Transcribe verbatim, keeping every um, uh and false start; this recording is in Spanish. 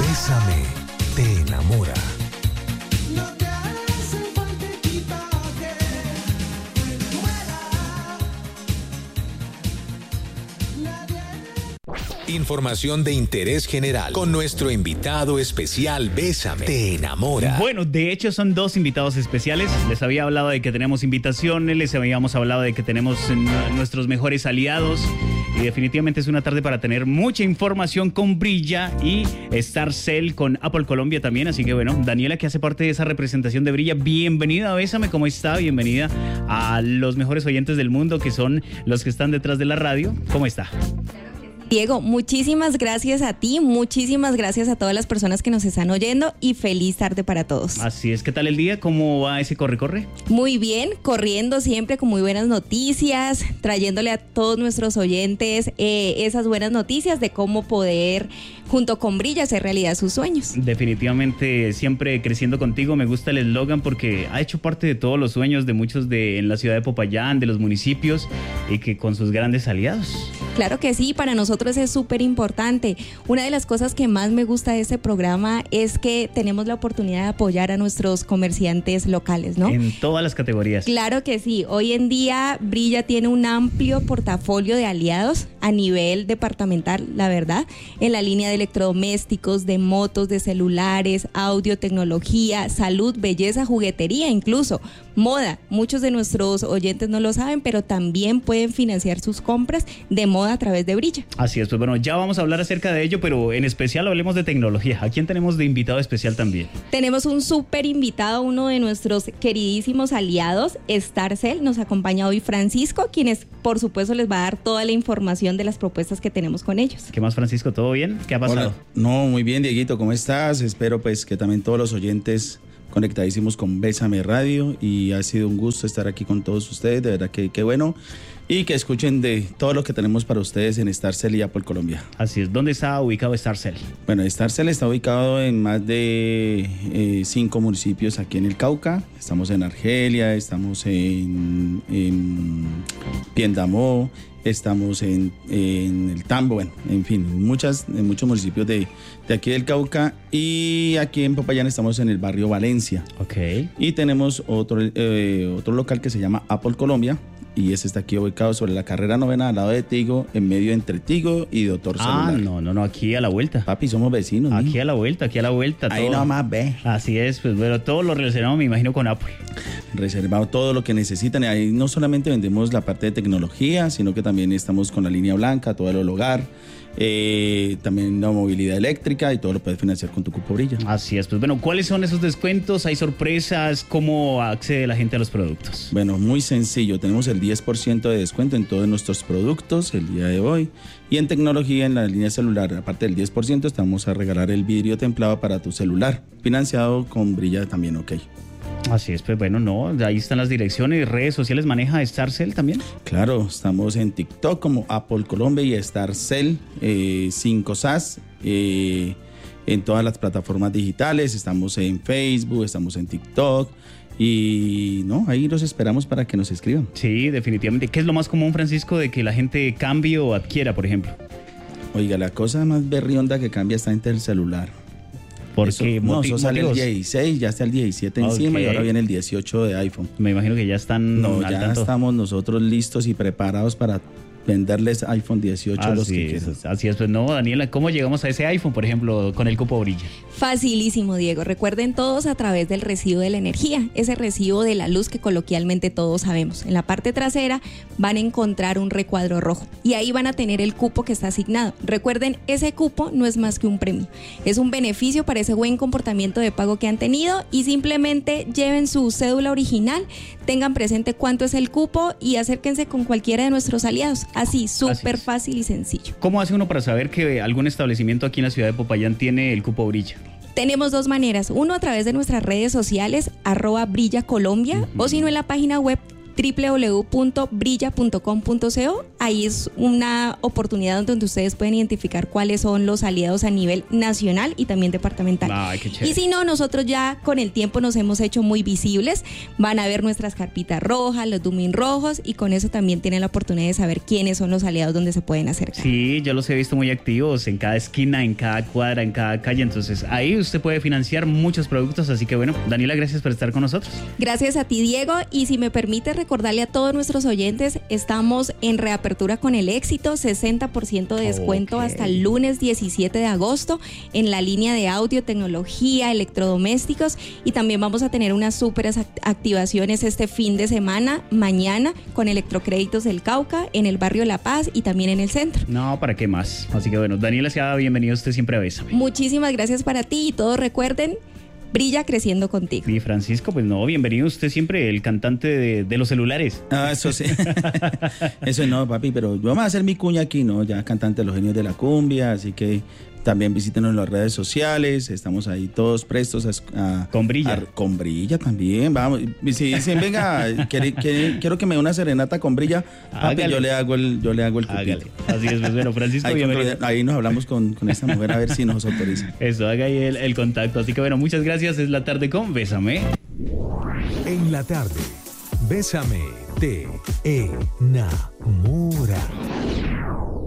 Bésame te enamora. Información de interés general con nuestro invitado especial Bésame te enamora. Bueno, de hecho son dos invitados especiales. Les había hablado de que tenemos invitaciones, les habíamos hablado de que tenemos nuestros mejores aliados y definitivamente es una tarde para tener mucha información con Brilla y Starcell con Apple Colombia también. Así que bueno, Daniela, que hace parte de esa representación de Brilla, bienvenida a Bésame, ¿cómo está? Bienvenida a los mejores oyentes del mundo que son los que están detrás de la radio. ¿Cómo está? Diego, muchísimas gracias a ti, muchísimas gracias a todas las personas que nos están oyendo y feliz tarde para todos. Así es, ¿qué tal el día? ¿Cómo va ese corre-corre? Muy bien, corriendo siempre con muy buenas noticias, trayéndole a todos nuestros oyentes eh, esas buenas noticias de cómo poder, junto con Brilla, hacer realidad sus sueños. Definitivamente, siempre creciendo contigo, me gusta el eslogan porque ha hecho parte de todos los sueños de muchos de en la ciudad de Popayán, de los municipios y que con sus grandes aliados. Claro que sí, para nosotros es súper importante. Una de las cosas que más me gusta de este programa es que tenemos la oportunidad de apoyar a nuestros comerciantes locales, ¿no? En todas las categorías. Claro que sí. Hoy en día Brilla tiene un amplio portafolio de aliados a nivel departamental, la verdad, en la línea de electrodomésticos, de motos, de celulares, audio, tecnología, salud, belleza, juguetería, incluso moda. Muchos de nuestros oyentes no lo saben, pero también pueden financiar sus compras de moda a través de Brilla. Así es, pues bueno, ya vamos a hablar acerca de ello, pero en especial hablemos de tecnología. ¿A quién tenemos de invitado especial también? Tenemos un súper invitado, uno de nuestros queridísimos aliados, Starcell. Nos acompaña hoy Francisco, quienes por supuesto les va a dar toda la información de las propuestas que tenemos con ellos. ¿Qué más, Francisco? ¿Todo bien? ¿Qué ha pasado? Hola. No, muy bien, Dieguito, ¿cómo estás? Espero pues que también todos los oyentes conectadísimos con Bésame Radio, y ha sido un gusto estar aquí con todos ustedes, de verdad que qué bueno, y que escuchen de todo lo que tenemos para ustedes en Starcell y Apple Colombia. Así es, ¿dónde está ubicado Starcell? Bueno, Starcell está ubicado en más de eh, cinco municipios aquí en el Cauca. Estamos en Argelia, estamos en, en Piendamó, estamos en, en el Tambo, bueno, en fin, muchas, en muchos municipios de, de aquí del Cauca, y aquí en Popayán estamos en el barrio Valencia. Ok. Y tenemos otro, eh, otro local que se llama Apple Colombia, y ese está aquí ubicado sobre la carrera novena al lado de Tigo, en medio entre Tigo y Doctor Ah, Celular. no, no, no, aquí a la vuelta. Papi, somos vecinos. Aquí mijo. a la vuelta, aquí a la vuelta. Ahí todo. nomás ve. Así es, pues bueno, todo lo relacionado me imagino con Apple. Reservado todo lo que necesitan. Y ahí no solamente vendemos la parte de tecnología, sino que también estamos con la línea blanca, todo el hogar, eh, también la movilidad eléctrica, y todo lo puedes financiar con tu cupo Brilla. Así es, pues bueno, ¿cuáles son esos descuentos? ¿Hay sorpresas? ¿Cómo accede la gente a los productos? Bueno, muy sencillo. Tenemos el diez por ciento de descuento en todos nuestros productos el día de hoy. Y en tecnología, en la línea celular, aparte del diez por ciento, estamos a regalar el vidrio templado para tu celular, financiado con Brilla también, ok. Así es, pues bueno, no, ahí están las direcciones, redes sociales, ¿maneja Starcell también? Claro, estamos en TikTok como Apple Colombia y Starcell, eh, cinco S A S, eh, en todas las plataformas digitales. Estamos en Facebook, estamos en TikTok, y no, ahí los esperamos para que nos escriban. Sí, definitivamente. ¿Qué es lo más común, Francisco, de que la gente cambie o adquiera, por ejemplo? Oiga, la cosa más berrionda que cambia está entre el celular. Porque eso, no, moti- eso sale el motivos. dieciséis, ya está el diecisiete encima, Ok. y ahora viene el dieciocho de iPhone. Me imagino que ya están No, al ya tanto. estamos nosotros listos y preparados para venderles iPhone dieciocho a los Así que es, quieran. así es, pues no, Daniela, ¿cómo llegamos a ese iPhone, por ejemplo, con el cupo Brilla? Facilísimo, Diego. Recuerden todos a través del recibo de la energía, ese recibo de la luz que coloquialmente todos sabemos. En la parte trasera van a encontrar un recuadro rojo y ahí van a tener el cupo que está asignado. Recuerden, ese cupo no es más que un premio. Es un beneficio para ese buen comportamiento de pago que han tenido, y simplemente lleven su cédula original, tengan presente cuánto es el cupo y acérquense con cualquiera de nuestros aliados. Así, súper es. fácil y sencillo. ¿Cómo hace uno para saber que algún establecimiento aquí en la ciudad de Popayán tiene el cupo Brilla? Tenemos dos maneras, uno a través de nuestras redes sociales, arroba Brilla Colombia, uh-huh. o si no en la página web doble u doble u doble u punto brilla punto com punto co, ahí es una oportunidad donde ustedes pueden identificar cuáles son los aliados a nivel nacional y también departamental. Ay, qué chévere. Y si no, nosotros ya con el tiempo nos hemos hecho muy visibles, van a ver nuestras carpitas rojas, los duming rojos, y con eso también tienen la oportunidad de saber quiénes son los aliados donde se pueden acercar. Sí, yo los he visto muy activos en cada esquina, en cada cuadra, en cada calle, entonces ahí usted puede financiar muchos productos, así que bueno, Daniela, gracias por estar con nosotros. Gracias a ti, Diego, y si me permite recordarle a todos nuestros oyentes, estamos en reapertura con el éxito, sesenta por ciento de descuento okay. hasta el lunes diecisiete de agosto en la línea de audio, tecnología, electrodomésticos, y también vamos a tener unas súper activaciones este fin de semana, mañana, con Electrocréditos del Cauca, en el barrio La Paz y también en el centro. No, ¿para qué más? Así que bueno, Daniela, sea bienvenido usted siempre a Bésame. Muchísimas gracias para ti y todos recuerden, brilla creciendo contigo. Y Francisco, pues no, bienvenido usted siempre, el cantante de, de los celulares. Ah, eso sí. Eso no, papi, pero yo vamos a hacer mi cuña aquí, ¿no? Ya cantante de los genios de la cumbia, así que también visítenos en las redes sociales, estamos ahí todos prestos a... a con Brilla. A, con Brilla también, vamos. Si dicen, venga, quiere, quiere, quiero que me dé una serenata con Brilla, papi, yo le hago el, yo le hago el cupito. Así es, pues bueno, Francisco, ahí, bienvenido. Ahí nos hablamos con, con esta mujer a ver si nos autoriza. Eso, haga ahí el, el contacto. Así que bueno, muchas gracias, es la tarde con Bésame. En la tarde, Bésame te enamora.